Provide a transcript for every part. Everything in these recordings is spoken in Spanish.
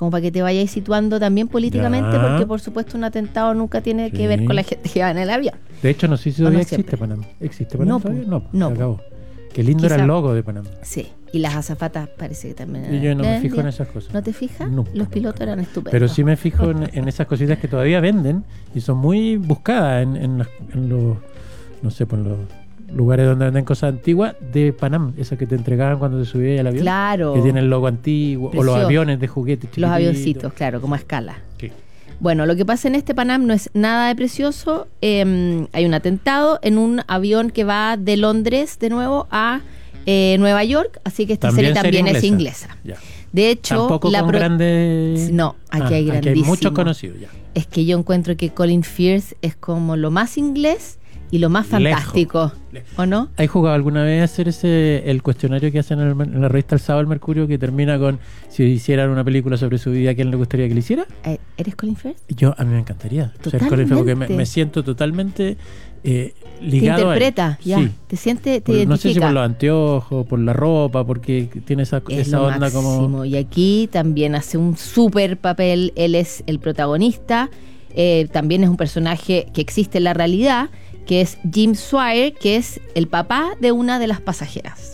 como para que te vayáis situando también políticamente, Ya. porque por supuesto un atentado nunca tiene que ver con la gente que va en el avión. De hecho, no sé si No, todavía no existe siempre. Panam. ¿Existe Panam No, todavía? po. No, No, se po. acabó. Qué lindo era Quizá- el logo de Panam. Sí, y las azafatas parece que también. Y yo no me fijo en ¿Ya? esas cosas. ¿No te fijas? Nunca, Los nunca. pilotos eran estupendos. Pero sí me fijo en esas cositas que todavía venden y son muy buscadas en los, no sé, por los lugares donde venden cosas antiguas de Panam, esas que te entregaban cuando te subías al avión. Claro. Que tienen el logo antiguo. O Precioso. los aviones de juguete Los chiquititos. avioncitos, claro, como a escala. Sí. Bueno, lo que pasa en este Panam no es nada de precioso. Hay un atentado en un avión que va de Londres de nuevo a Nueva York, así que esta serie también es inglesa. Ya. De hecho, Tampoco con grandes... No, aquí hay Aquí hay grandísimos. muchos conocidos ya. Es que yo encuentro que Colin Firth es como lo más inglés y lo más fantástico, Lejos. ¿o no? ¿Has jugado alguna vez a hacer el cuestionario que hacen en la revista El Sábado El Mercurio, que termina con si hicieran una película sobre su vida, ¿quién le gustaría que le hiciera? ¿Eres Colin Firth? A mí me encantaría ser Colin Firth, porque me siento totalmente ligado te interpreta, a él. ya. Sí. Te siente, te No sé si identifica. por los anteojos, por la ropa, porque tiene esa Es onda lo máximo. como... Y aquí también hace un súper papel. Él es el protagonista. También es un personaje que existe en la realidad, que es Jim Swire, que es el papá de una de las pasajeras,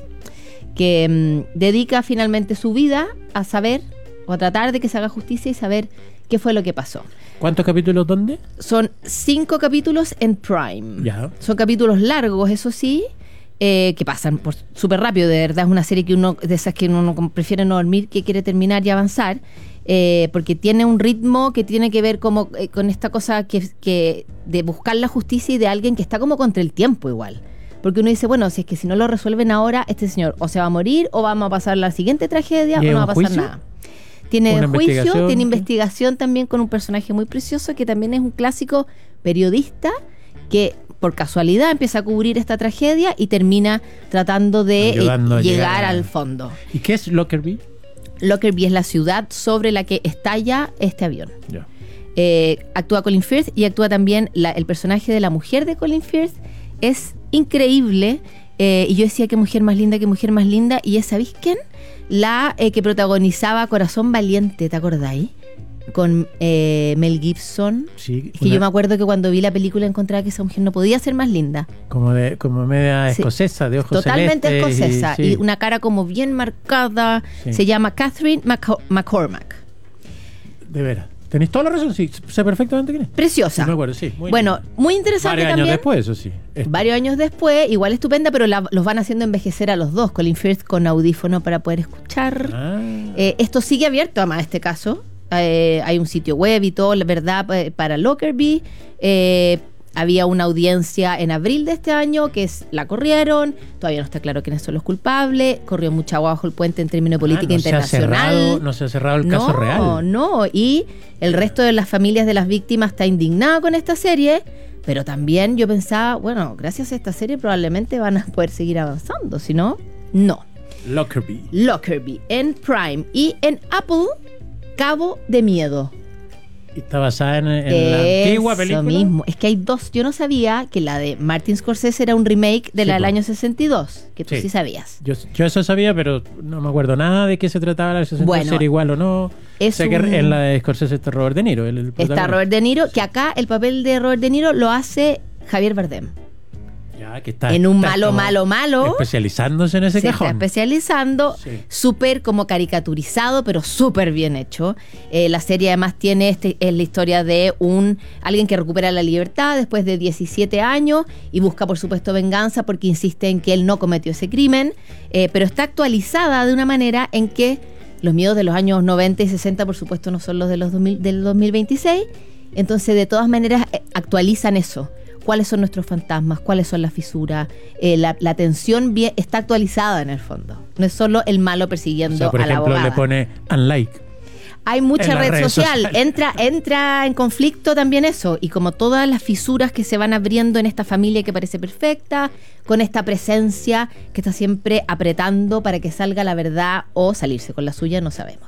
que dedica finalmente su vida a saber o a tratar de que se haga justicia y saber qué fue lo que pasó. ¿Cuántos capítulos dónde? Son 5 capítulos en Prime. Ya. Son capítulos largos, eso sí, que pasan por súper rápido. De verdad es una serie que de esas que uno prefiere no dormir, que quiere terminar y avanzar, porque tiene un ritmo que tiene que ver como con esta cosa que de buscar la justicia y de alguien que está como contra el tiempo igual. Porque uno dice, bueno, si es que si no lo resuelven ahora, este señor o se va a morir o vamos a pasar la siguiente tragedia o no va a pasar juicio? nada. Tiene ¿Una juicio, investigación? tiene investigación también con un personaje muy precioso que también es un clásico periodista que por casualidad empieza a cubrir esta tragedia y termina tratando de Ayudando a llegar al fondo. ¿Y qué es Lockerbie? Lockerbie es la ciudad sobre la que estalla este avión. Ya. Actúa Colin Firth y actúa también el personaje de la mujer de Colin Firth. Es increíble. Y yo decía, qué mujer más linda, qué mujer más linda. Y es, ¿sabéis quién? La que protagonizaba Corazón Valiente, ¿te acordáis? Con Mel Gibson. Sí, Es que yo me acuerdo que cuando vi la película encontraba que esa mujer no podía ser más linda. como media Sí. escocesa, de ojos Totalmente celestes. escocesa. Sí. Y una cara como bien marcada. Sí. Se llama Catherine McCormack. De veras. Tenéis toda la razón, sí. Sé perfectamente quién es. Preciosa. Sí, me acuerdo, sí. Bueno, muy interesante Varios también. años después, eso sí. Varios años después, igual estupenda, pero los van haciendo envejecer a los dos. Colin Firth con audífono para poder escuchar. Ah. Esto sigue abierto, además, este caso. Hay un sitio web y todo, la verdad, para Lockerbie. Había una audiencia en abril de este año que la corrieron. Todavía no está claro quiénes son los culpables. Corrió mucha agua bajo el puente en términos de política internacional. No se ha cerrado el caso real. No. Y el resto de las familias de las víctimas está indignada con esta serie. Pero también yo pensaba, bueno, gracias a esta serie probablemente van a poder seguir avanzando. Si no, no. Lockerbie en Prime y en Apple, Cabo de Miedo. Está basada en la antigua película. Eso mismo. Es que hay dos. Yo no sabía que la de Martin Scorsese era un remake de Sí, la del pues. año 62, que tú sí sabías. Yo eso sabía, pero no me acuerdo nada de qué se trataba la 62, Bueno, si era igual o no. es Sé que un- en la de Scorsese está Robert De Niro. El Está protagonista. Robert De Niro, que acá el papel de Robert De Niro lo hace Javier Bardem. Ya, que está, En un está malo, como malo, malo. especializándose en ese Se está cajón. especializando, Sí. súper como caricaturizado, pero súper bien hecho. La serie además tiene es la historia de alguien que recupera la libertad después de 17 años y busca por supuesto venganza porque insiste en que él no cometió ese crimen, pero está actualizada de una manera en que los miedos de los años 90 y 60 por supuesto no son los de del 2026, entonces de todas maneras actualizan eso. ¿Cuáles son nuestros fantasmas? ¿Cuáles son las fisuras? La tensión está actualizada en el fondo. No es solo el malo persiguiendo O sea, por a la ejemplo, abogada. le pone unlike. Hay mucha en las red redes social. sociales. Entra en conflicto también eso. Y como todas las fisuras que se van abriendo en esta familia que parece perfecta, con esta presencia que está siempre apretando para que salga la verdad o salirse con la suya, no sabemos.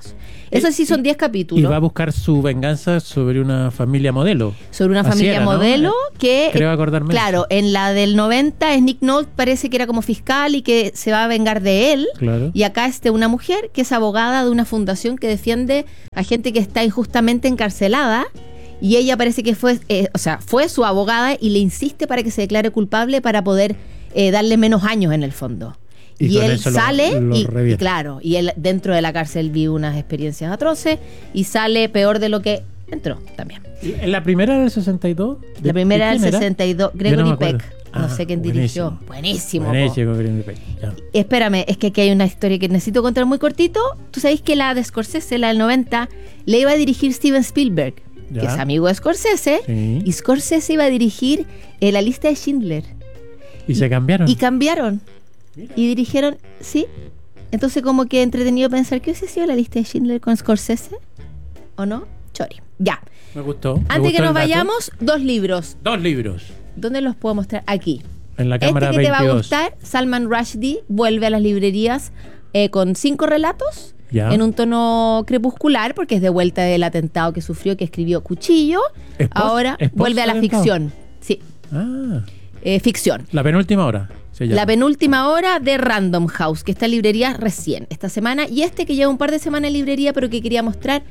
Eso sí son 10 capítulos. Y va a buscar su venganza sobre una familia modelo. Sobre una familia era, modelo, ¿no? que... Creo acordarme. Claro, en la del 90 es Nick Nolte, parece que era como fiscal y que se va a vengar de él. Claro. Y acá una mujer que es abogada de una fundación que defiende a gente que está injustamente encarcelada. Y ella parece que fue su abogada y le insiste para que se declare culpable para poder darle menos años en el fondo. Y él sale y claro, y él dentro de la cárcel vive unas experiencias atroces y sale peor de lo que entró también. ¿En la primera del 62? La primera del 62, Gregory Peck. No sé quién buenísimo. dirigió. Buenísimo. Buenísimo, Gregory Peck. Ya. Espérame, es que aquí hay una historia que necesito contar muy cortito. Tú sabes que la de Scorsese, la del 90, le iba a dirigir Steven Spielberg, que es amigo de Scorsese, sí. Y Scorsese iba a dirigir La lista de Schindler. Y se cambiaron. Y cambiaron. Mira. Y dirigieron, sí. Entonces como que entretenido pensar que hubiese sido La lista de Schindler con Scorsese, ¿o no? Chori. Ya. Me gustó. Antes que nos vayamos, 2 libros. 2 libros. ¿Dónde los puedo mostrar? Aquí. En la cámara 22. Te va a gustar, Salman Rushdie vuelve a las librerías con 5 relatos. Ya. En un tono crepuscular, porque es de vuelta del atentado que sufrió, que escribió Cuchillo. Ahora vuelve a la ficción. Sí. Ficción. La penúltima hora. La penúltima hora de Random House, que está en librería recién esta semana. Y que lleva un par de semanas en librería, pero que quería mostrar,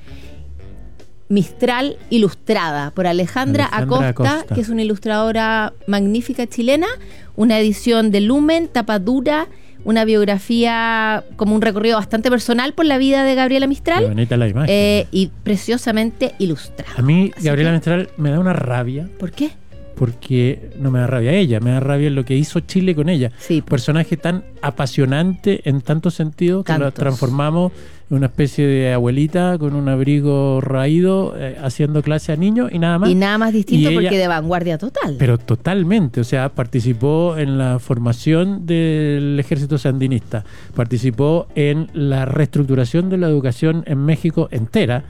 Mistral Ilustrada, por Alejandra Acosta, que es una ilustradora magnífica chilena. Una edición de Lumen, tapa dura, una biografía, como un recorrido bastante personal por la vida de Gabriela Mistral. Qué bonita la imagen. Y preciosamente ilustrada. A mí, Gabriela Mistral me da una rabia. ¿Por qué? Porque no me da rabia ella, me da rabia lo que hizo Chile con ella. Sí, personaje tan apasionante en tantos sentidos que la transformamos en una especie de abuelita con un abrigo raído, haciendo clase a niños y nada más. Y nada más distinto, porque de vanguardia total. Pero totalmente, o sea, participó en la formación del ejército sandinista, participó en la reestructuración de la educación en México entera,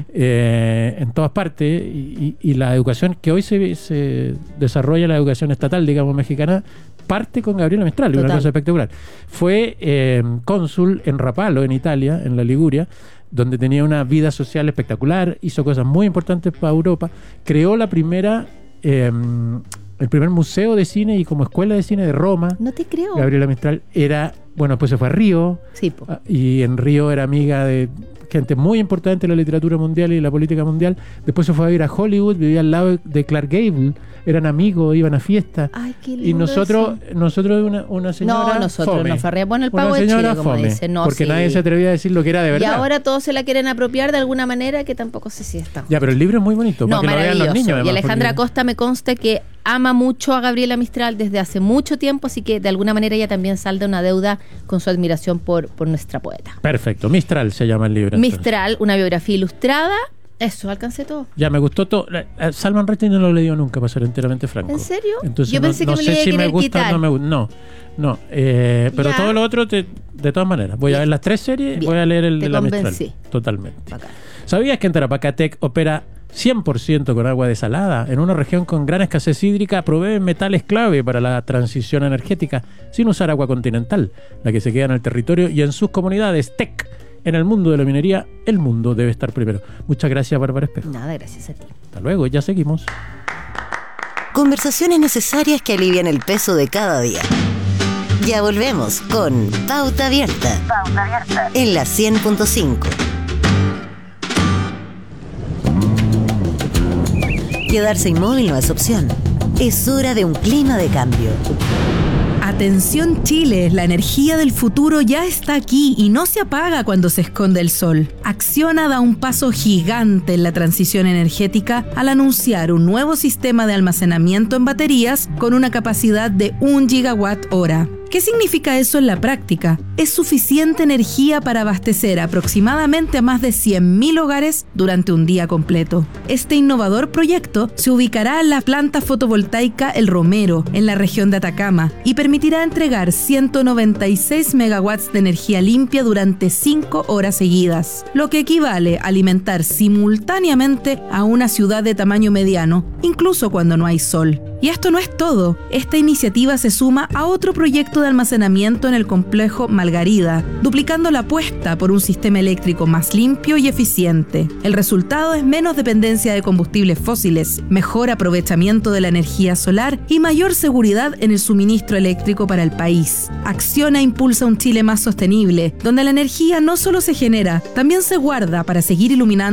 en todas partes, y la educación que hoy se desarrolla, la educación estatal, digamos, mexicana, parte con Gabriela Mistral, una cosa espectacular. Fue cónsul en Rapallo, en Italia, en la Liguria, donde tenía una vida social espectacular, hizo cosas muy importantes para Europa, creó el primer museo de cine y como escuela de cine de Roma. No te creo. Gabriela Mistral después se fue a Río, sí, y en Río era amiga de gente muy importante en la literatura mundial y la política mundial. Después se fue a vivir a Hollywood, vivía al lado de Clark Gable, eran amigos, iban a fiestas. Ay, qué lindo. Y nosotros una señora nosotros fome. Nos farreamos el pavo de Chile, como dice. Porque nadie se atrevía a decir lo que era de verdad. Y ahora todos se la quieren apropiar de alguna manera que tampoco sé si está. Ya, pero el libro es muy bonito, para que lo vean los niños. Además, y Alejandra Acosta me consta que ama mucho a Gabriela Mistral desde hace mucho tiempo, así que de alguna manera ella también salda una deuda con su admiración por nuestra poeta. Perfecto, Mistral se llama el libro. Mistral, entonces. Una biografía ilustrada. Eso, alcancé todo. Ya, me gustó todo. Salman Rushdie no lo he leído nunca, para ser enteramente franco. ¿En serio? Entonces, yo pensé que me sé lo iba a si me querer gusta quitar. o no me gusta. No. Pero todo lo otro, de todas maneras. Voy a ver las 3 series, voy a leer el de la Mistral. Totalmente. Bacán. ¿Sabías que en Tarapacá-Tec opera 100% con agua desalada? En una región con gran escasez hídrica, provee metales clave para la transición energética sin usar agua continental, la que se queda en el territorio y en sus comunidades. TEC. En el mundo de la minería, el mundo debe estar primero. Muchas gracias, Bárbara Espejo. Nada, gracias a ti. Hasta luego, ya seguimos. Conversaciones necesarias que alivian el peso de cada día. Ya volvemos con Pauta Abierta. Pauta Abierta. En la 100.5. Quedarse inmóvil no es opción. Es hora de un clima de cambio. Atención Chile, la energía del futuro ya está aquí y no se apaga cuando se esconde el sol. Acciona da un paso gigante en la transición energética al anunciar un nuevo sistema de almacenamiento en baterías con una capacidad de 1 gigawatt-hora. ¿Qué significa eso en la práctica? Es suficiente energía para abastecer aproximadamente a más de 100.000 hogares durante un día completo. Este innovador proyecto se ubicará en la planta fotovoltaica El Romero, en la región de Atacama, y permitirá entregar 196 megawatts de energía limpia durante 5 horas seguidas, lo que equivale a alimentar simultáneamente a una ciudad de tamaño mediano, incluso cuando no hay sol. Y esto no es todo. Esta iniciativa se suma a otro proyecto de almacenamiento en el complejo Margarida, duplicando la apuesta por un sistema eléctrico más limpio y eficiente. El resultado es menos dependencia de combustibles fósiles, mejor aprovechamiento de la energía solar y mayor seguridad en el suministro eléctrico para el país. Acciona impulsa un Chile más sostenible, donde la energía no solo se genera, también se guarda para seguir iluminando